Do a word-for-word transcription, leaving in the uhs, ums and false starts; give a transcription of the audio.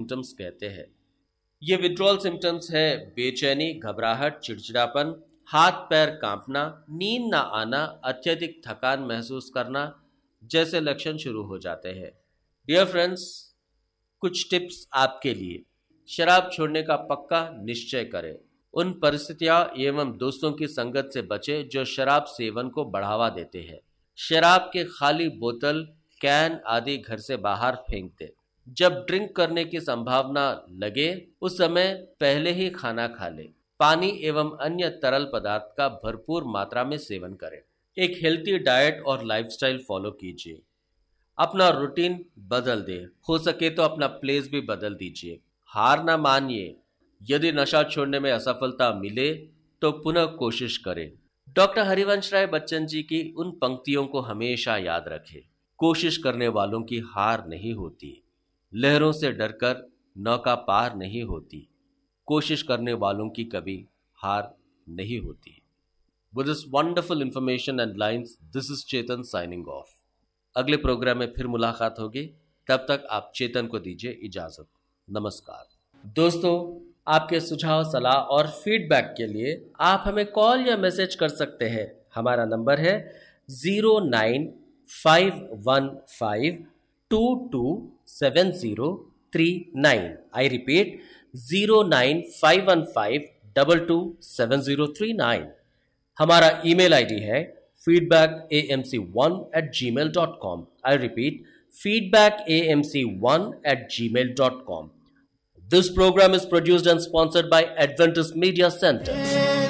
Symptoms कहते हैं। ये विड्रॉल सिम्टम्स है बेचैनी, घबराहट, चिड़चिड़ापन, हाथ पैर कांपना, नींद ना आना, अत्यधिक थकान महसूस करना जैसे लक्षण शुरू हो जाते हैं। डियर फ्रेंड्स, कुछ टिप्स आपके लिए। शराब छोड़ने का पक्का निश्चय करें। उन परिस्थितियां एवं दोस्तों की संगत से बचें जो शराब सेवन को बढ़ावा देते हैं। शराब के खाली बोतल, कैन आदि घर से बाहर फेंक दें। जब ड्रिंक करने की संभावना लगे उस समय पहले ही खाना खा लें। पानी एवं अन्य तरल पदार्थ का भरपूर मात्रा में सेवन करें। एक हेल्थी डाइट और लाइफस्टाइल फॉलो कीजिए। अपना रूटीन बदल दें। हो सके तो अपना प्लेस भी बदल दीजिए। हार ना मानिए। यदि नशा छोड़ने में असफलता मिले तो पुनः कोशिश करें। डॉक्टर हरिवंश राय बच्चन जी की उन पंक्तियों को हमेशा याद रखें। कोशिश करने वालों की हार नहीं होती। लहरों से डरकर नौका पार नहीं होती। कोशिश करने वालों की कभी हार नहीं होती। With this wonderful information and lines, this is Chetan signing off. अगले प्रोग्राम में फिर मुलाकात होगी। तब तक आप चेतन को दीजिए इजाजत। नमस्कार। दोस्तों, आपके सुझाव, सलाह और फीडबैक के लिए आप हमें कॉल या मैसेज कर सकते हैं। हमारा नंबर है zero nine five one five to to seven zero three nine. I repeat, zero nine five one five double two seven zero three nine. हमारा ईमेल आईडी है feedback A M C one eight ji mail dot com. I repeat, feedback A M C one eight ji mail dot com. This program is produced and sponsored by Adventist Media Center.